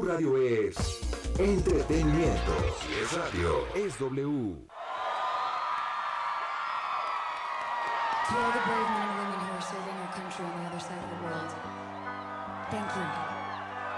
Radio es entretenimiento. Si es radio, es W. To all the brave men and women who are serving our country on the other side of the world, thank you.